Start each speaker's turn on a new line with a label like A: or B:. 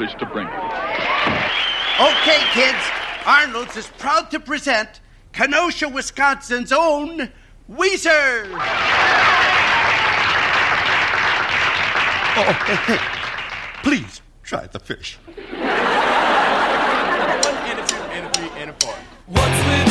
A: privileged to bring it.
B: Okay, kids, Arnold's is proud to present Kenosha, Wisconsin's own Weezer.
C: Oh, hey, please try the fish.
D: 1 and a 2 and a 3 and a 4. What's with